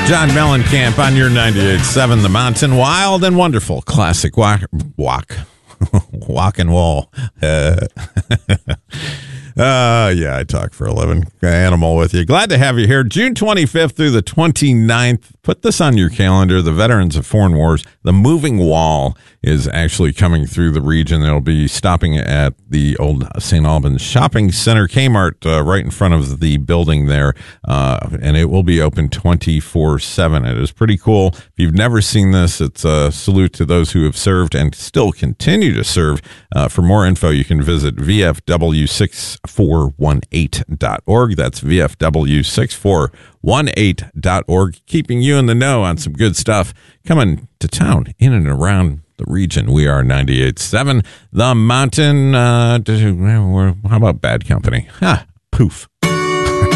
John Mellencamp on your 98.7 The Mountain. Wild and wonderful. Classic walk and wall. Yeah, I talk for a living. Animal with you. Glad to have you here. June 25th through the 29th. Put this on your calendar. The Veterans of Foreign Wars. The Moving Wall is actually coming through the region. They'll be stopping at the old St. Albans Shopping Center, Kmart, right in front of the building there. And it will be open 24/7. It is pretty cool. If you've never seen this, it's a salute to those who have served and still continue to serve. For more info, you can visit VFW6418.org. That's VFW6418.org. Keeping you in the know on some good stuff coming to town in and around the region. We are 98.7 The Mountain. How about Bad Company? Poof.